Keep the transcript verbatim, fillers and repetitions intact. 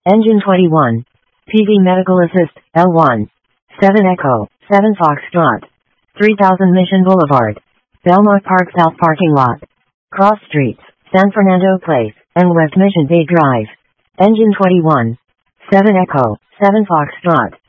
Engine twenty-one. P V Medical Assist, L one. seven Echo, seven Foxtrot. three thousand Mission Boulevard. Belmont Park South Parking Lot. Cross Streets, San Fernando Place, and West Mission Bay Drive. Engine twenty-one. seven Echo, seven Foxtrot.